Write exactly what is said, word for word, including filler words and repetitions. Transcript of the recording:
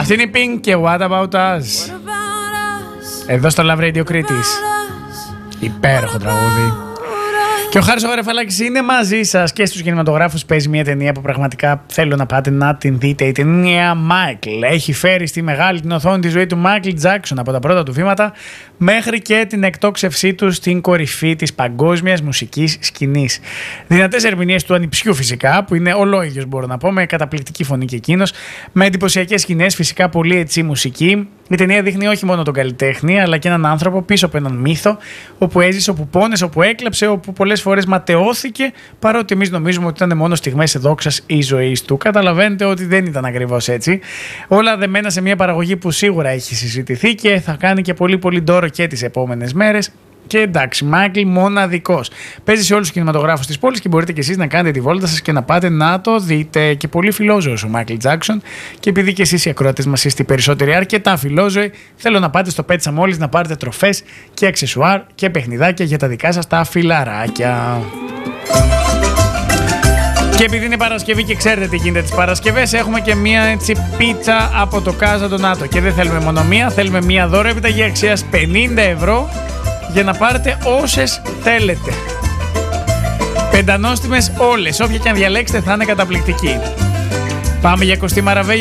Αυτή είναι η Pink και What About Us. Εδώ στο Love Radio Κρήτης. Υπέροχο τραγούδι. Και ο Χάρης ο Γαρεφαλάκης είναι μαζί σας και στους κινηματογράφους. Παίζει μια ταινία που πραγματικά θέλω να πάτε να την δείτε. Η ταινία Michael έχει φέρει στη μεγάλη την οθόνη τη ζωή του Michael Jackson από τα πρώτα του βήματα μέχρι και την εκτόξευσή του στην κορυφή της παγκόσμιας μουσικής σκηνής. Δυνατές ερμηνείες του ανιψιού φυσικά, που είναι ολόιδιος μπορώ να πω, με καταπληκτική φωνή και εκείνος, με εντυπωσιακές σκηνές, φυσικά πολύ έτσι μουσική. Η ταινία δείχνει όχι μόνο τον καλλιτέχνη, αλλά και έναν άνθρωπο πίσω από έναν μύθο, όπου έζησε, όπου πόνεσε, όπου έκλαψε, όπου πολλές φορές ματαιώθηκε, παρότι εμείς νομίζουμε ότι ήταν μόνο στιγμές δόξας η ζωή του. Καταλαβαίνετε ότι δεν ήταν ακριβώς έτσι. Όλα δεμένα σε μια παραγωγή που σίγουρα έχει συζητηθεί και θα κάνει και πολύ πολύ ντόρο και τις επόμενες μέρες. Και εντάξει, Μάικλ μοναδικός. Παίζει σε όλους τους κινηματογράφους της πόλης και μπορείτε και εσείς να κάνετε τη βόλτα σας και να πάτε να το δείτε. Και πολύ φιλόζωος ο Μάικλ Τζάκσον. Και επειδή και εσείς οι ακροατές μας είστε περισσότεροι αρκετά φιλόζωοι, θέλω να πάτε στο Pet Shop Mall να πάρετε τροφές και αξεσουάρ και παιχνιδάκια για τα δικά σας τα φιλαράκια. Και επειδή είναι Παρασκευή και ξέρετε τι γίνεται τις Παρασκευές, έχουμε και μία έτσι πίτσα από το Casa Donato. Και δεν θέλουμε μόνο μία, θέλουμε μία δώρο επιταγή αξίας πενήντα ευρώ. Για να πάρετε όσες θέλετε. Πεντανόστιμες όλες. Όποια και αν διαλέξετε θα είναι καταπληκτική. Πάμε για Κωστή Μαραβέ.